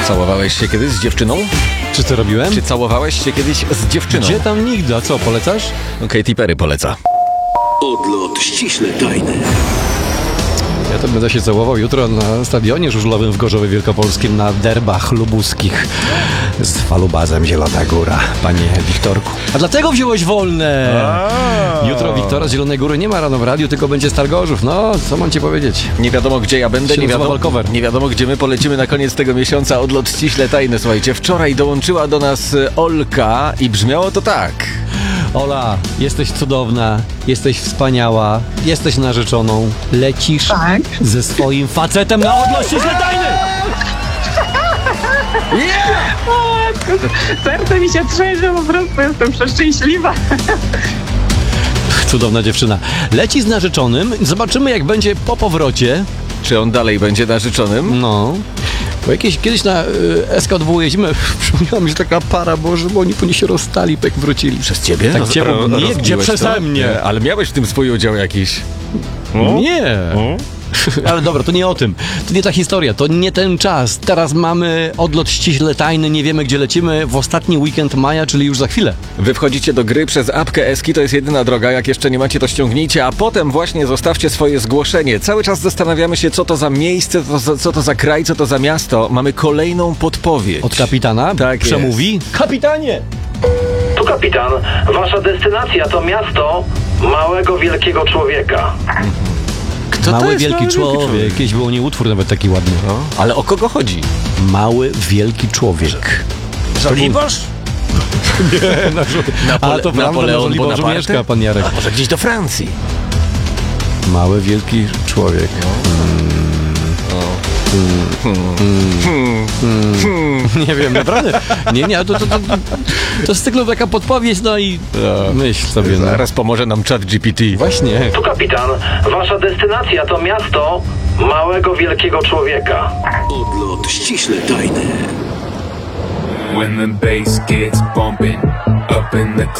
Całowałeś się kiedyś z dziewczyną? Czy co robiłem? Czy całowałeś się kiedyś z dziewczyną? Gdzie tam nigdy? A co, polecasz? Katy Perry poleca. Odlot ściśle tajny. Ja to będę się całował jutro na stadionie żużlowym w Gorzowie Wielkopolskim na derbach lubuskich z falubazem Zielona Góra, panie Wiktorku. A dlatego wziąłeś wolne! Jutro Wiktora z Zielonej Góry nie ma rano w radiu, tylko będzie Stargorzów. No, co mam ci powiedzieć? Nie wiadomo, gdzie ja będę, nie wiadomo, gdzie my polecimy na koniec tego miesiąca. Odlot ściśle tajny. Słuchajcie, wczoraj dołączyła do nas Olka i brzmiało to tak. Ola, jesteś cudowna, jesteś wspaniała, jesteś narzeczoną, lecisz ze swoim facetem na odlot ściśle tajny! Serce mi się trzęsie, po prostu jestem przeszczęśliwa. Cudowna dziewczyna. Leci z narzeczonym, zobaczymy jak będzie po powrocie. Czy on dalej będzie narzeczonym? No. Bo kiedyś na SK2 jeździmy, przypomniała mi się taka para, Boże, bo oni po niej się rozstali, jak wrócili. Przez ciebie? Tak ciepło. Nie, gdzie przeze mnie. Ale miałeś w tym swój udział jakiś? Nie. Ale dobra, to nie o tym. To nie ta historia, to nie ten czas. Teraz mamy odlot ściśle tajny, nie wiemy gdzie lecimy w ostatni weekend maja, czyli już za chwilę. Wy wchodzicie do gry przez apkę Eski, to jest jedyna droga, jak jeszcze nie macie, to ściągnijcie, a potem właśnie zostawcie swoje zgłoszenie. Cały czas zastanawiamy się, co to za miejsce, co to za kraj, co to za miasto. Mamy kolejną podpowiedź. Od kapitana Tak przemówi. jest. Kapitanie! Tu kapitan, wasza destynacja to miasto małego, wielkiego człowieka. Kto to Mały jest wielki mały człowiek. Kiedyś było nie utwór nawet taki ładny. No, ale o kogo chodzi? Mały wielki człowiek. Żoliborz? A to Napoleon Bonaparte? mieszka pan Jarek. A może gdzieś do Francji? Mały wielki człowiek. Nie wiem, naprawdę. Nie, to jest tylko taka podpowiedź, no i myśl sobie. No. Zaraz pomoże nam ChatGPT. Właśnie. Tu kapitan, wasza destynacja to miasto małego, wielkiego człowieka. Odlot ściśle tajny. When the bass gets bumping up in the